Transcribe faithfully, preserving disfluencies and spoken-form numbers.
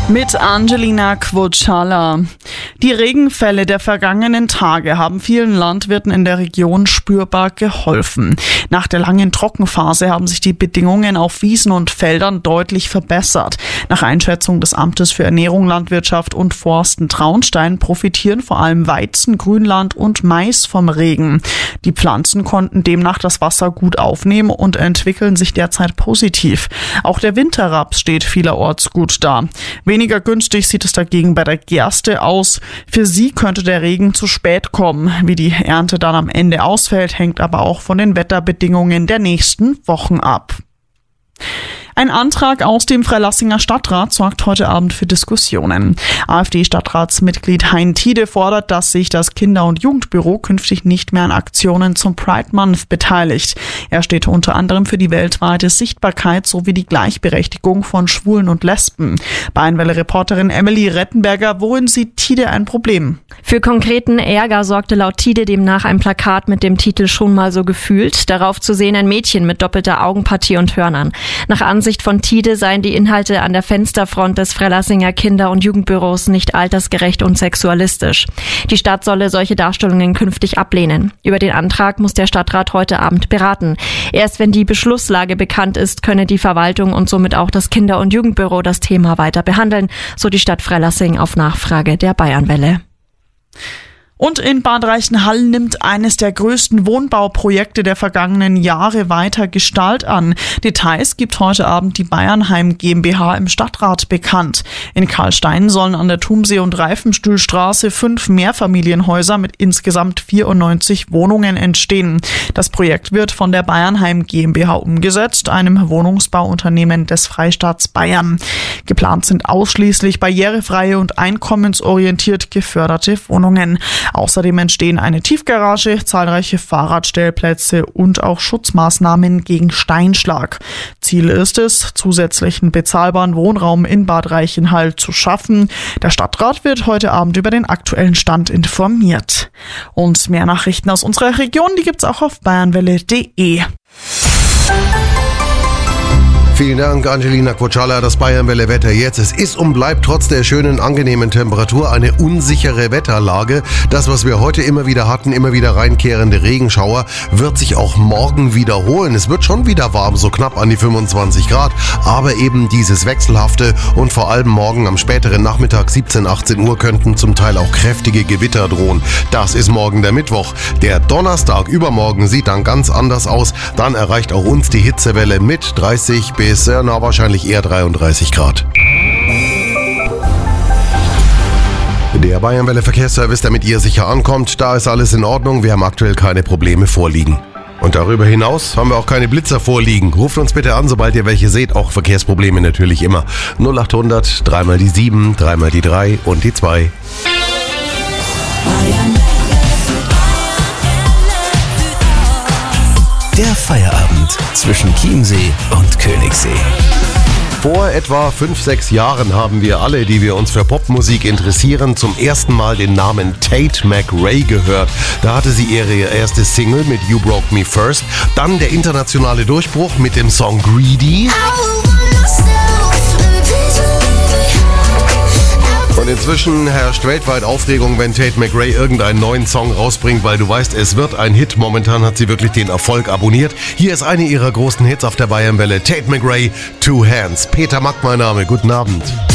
Mit Angelina Kvotschala. Die Regenfälle der vergangenen Tage haben vielen Landwirten in der Region spürbar geholfen. Nach der langen Trockenphase haben sich die Bedingungen auf Wiesen und Feldern deutlich verbessert. Nach Einschätzung des Amtes für Ernährung, Landwirtschaft und Forsten Traunstein profitieren vor allem Weizen, Grünland und Mais vom Regen. Die Pflanzen konnten demnach das Wasser gut aufnehmen und entwickeln sich derzeit positiv. Auch der Winterraps steht vielerorts gut da. Weniger günstig sieht es dagegen bei der Gerste aus. Für sie könnte der Regen zu spät kommen. Wie die Ernte dann am Ende ausfällt, hängt aber auch von den Wetterbedingungen der nächsten Wochen ab. Ein Antrag aus dem Freilassinger Stadtrat sorgt heute Abend für Diskussionen. AfD-Stadtratsmitglied Hein Tiede fordert, dass sich das Kinder- und Jugendbüro künftig nicht mehr an Aktionen zum Pride Month beteiligt. Er steht unter anderem für die weltweite Sichtbarkeit sowie die Gleichberechtigung von Schwulen und Lesben. Bayernwelle-Reporterin Emily Rettenberger, worin sieht Tiede ein Problem? Für konkreten Ärger sorgte laut Tiede demnach ein Plakat mit dem Titel "Schon mal so gefühlt". Darauf zu sehen ein Mädchen mit doppelter Augenpartie und Hörnern. Nach Ansicht von Tiede seien die Inhalte an der Fensterfront des Freilassinger Kinder- und Jugendbüros nicht altersgerecht und sexualistisch. Die Stadt solle solche Darstellungen künftig ablehnen. Über den Antrag muss der Stadtrat heute Abend beraten. Erst wenn die Beschlusslage bekannt ist, könne die Verwaltung und somit auch das Kinder- und Jugendbüro das Thema weiter behandeln, so die Stadt Freilassing auf Nachfrage der Bayernwelle. Und in Bad Reichenhall nimmt eines der größten Wohnbauprojekte der vergangenen Jahre weiter Gestalt an. Details gibt heute Abend die Bayernheim GmbH im Stadtrat bekannt. In Karlstein sollen an der Thumsee- und Reifenstühlstraße fünf Mehrfamilienhäuser mit insgesamt vierundneunzig Wohnungen entstehen. Das Projekt wird von der Bayernheim GmbH umgesetzt, einem Wohnungsbauunternehmen des Freistaats Bayern. Geplant sind ausschließlich barrierefreie und einkommensorientiert geförderte Wohnungen. Außerdem entstehen eine Tiefgarage, zahlreiche Fahrradstellplätze und auch Schutzmaßnahmen gegen Steinschlag. Ziel ist es, zusätzlichen bezahlbaren Wohnraum in Bad Reichenhall zu schaffen. Der Stadtrat wird heute Abend über den aktuellen Stand informiert. Und mehr Nachrichten aus unserer Region, die gibt's auch auf bayernwelle punkt de. Vielen Dank, Angelina Kvotschala. Das Bayernwelle-Wetter jetzt. Es ist und bleibt trotz der schönen, angenehmen Temperatur eine unsichere Wetterlage. Das, was wir heute immer wieder hatten, immer wieder reinkehrende Regenschauer, wird sich auch morgen wiederholen. Es wird schon wieder warm, so knapp an die fünfundzwanzig Grad. Aber eben dieses Wechselhafte und vor allem morgen am späteren Nachmittag, siebzehn, achtzehn Uhr, könnten zum Teil auch kräftige Gewitter drohen. Das ist morgen der Mittwoch. Der Donnerstag übermorgen sieht dann ganz anders aus. Dann erreicht auch uns die Hitzewelle mit dreißig bis Bis, na, wahrscheinlich eher dreiunddreißig Grad. Der Bayernwelle Verkehrsservice, der mit ihr sicher ankommt, da ist alles in Ordnung. Wir haben aktuell keine Probleme vorliegen. Und darüber hinaus haben wir auch keine Blitzer vorliegen. Ruft uns bitte an, sobald ihr welche seht. Auch Verkehrsprobleme natürlich immer. null achthundert, dreimal die sieben, dreimal die drei und die zwei. Der Feierabend zwischen Chiemsee und Königssee. Vor etwa fünf, sechs Jahren haben wir alle, die wir uns für Popmusik interessieren, zum ersten Mal den Namen Tate McRae gehört. Da hatte sie ihre erste Single mit You Broke Me First, dann der internationale Durchbruch mit dem Song Greedy. Und inzwischen herrscht weltweit Aufregung, wenn Tate McRae irgendeinen neuen Song rausbringt, weil du weißt, es wird ein Hit. Momentan hat sie wirklich den Erfolg abonniert. Hier ist eine ihrer großen Hits auf der Bayernwelle. Tate McRae, Two Hands. Peter Mack, mein Name. Guten Abend.